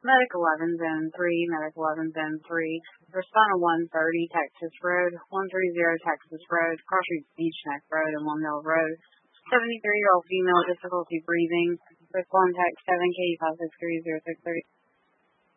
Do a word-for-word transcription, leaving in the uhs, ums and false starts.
Medic eleven, Zone three, Medic eleven, Zone three. Responder one thirty, Texas Road, one thirty Texas Road, Crossroads Beach Neck Road, and One Mill Road. seventy-three-year-old female, difficulty breathing. Quick contact seven K five six three zero six three.